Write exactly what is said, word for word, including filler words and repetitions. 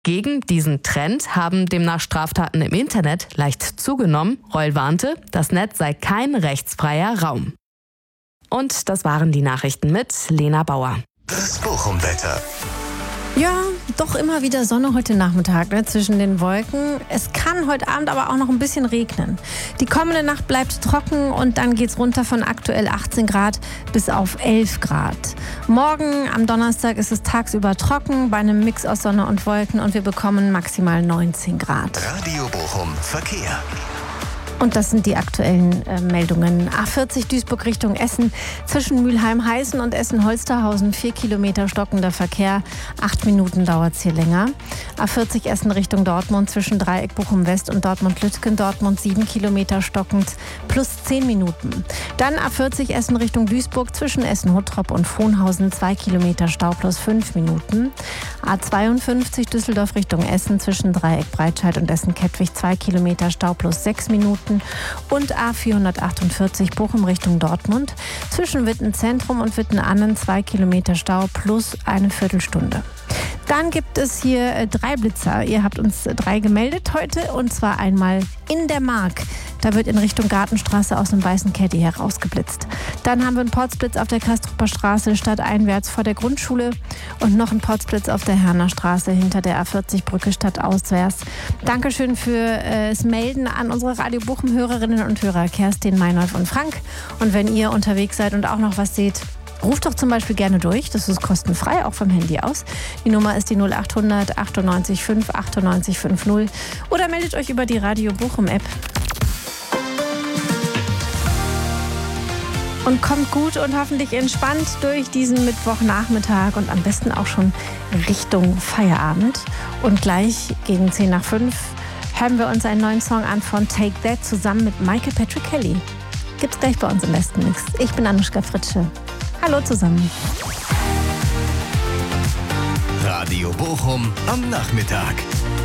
Gegen diesen Trend haben demnach Straftaten im Internet leicht zugenommen. Reul warnte, das Netz sei kein rechtsfreier Raum. Und das waren die Nachrichten mit Lena Bauer. Das Bochum-Wetter. Ja, doch immer wieder Sonne heute Nachmittag, ne, zwischen den Wolken. Es kann heute Abend aber auch noch ein bisschen regnen. Die kommende Nacht bleibt trocken und dann geht's runter von aktuell achtzehn Grad bis auf elf Grad. Morgen am Donnerstag ist es tagsüber trocken bei einem Mix aus Sonne und Wolken und wir bekommen maximal neunzehn Grad. Radio Bochum Verkehr. Und das sind die aktuellen äh, Meldungen. A vierzig Duisburg Richtung Essen. Zwischen Mülheim-Heißen und Essen-Holsterhausen vier Kilometer stockender Verkehr. Acht Minuten dauert es hier länger. A vierzig Essen Richtung Dortmund zwischen Dreieck Bochum-West und Dortmund-Lütgen. Dortmund sieben Kilometer stockend plus zehn Minuten. Dann A vierzig Essen Richtung Duisburg zwischen Essen-Hottrop und Frohnhausen zwei Kilometer Stau plus fünf Minuten. A zweiundfünfzig Düsseldorf Richtung Essen zwischen Dreieck Breitscheid und Essen-Kettwig zwei Kilometer Stau plus sechs Minuten. Und A vierhundertachtundvierzig Bochum Richtung Dortmund zwischen Witten-Zentrum und Witten-Annen zwei Kilometer Stau plus eine Viertelstunde. Dann gibt es hier drei Blitzer. Ihr habt uns drei gemeldet heute und zwar einmal in der Mark. Da wird in Richtung Gartenstraße aus dem weißen Caddy herausgeblitzt. Dann haben wir einen Potzblitz auf der Kastrupper Straße stadteinwärts vor der Grundschule und noch einen Potzblitz auf der Herner Straße hinter der A vierzig Brücke stadtauswärts. Dankeschön fürs Melden an unsere Radio Bochum Hörerinnen und Hörer Kerstin, Meinolf und Frank. Und wenn ihr unterwegs seid und auch noch was seht, ruft doch zum Beispiel gerne durch, das ist kostenfrei, auch vom Handy aus. Die Nummer ist die null achthundert achtundneunzig fünf achtundneunzig fünfzig oder meldet euch über die Radio Bochum App. Und kommt gut und hoffentlich entspannt durch diesen Mittwochnachmittag und am besten auch schon Richtung Feierabend. Und gleich gegen zehn nach fünf hören wir uns einen neuen Song an von Take That zusammen mit Michael Patrick Kelly. Gibt's gleich bei uns im Besten Mix. Ich bin Anuschka Fritsche. Hallo zusammen. Radio Bochum am Nachmittag.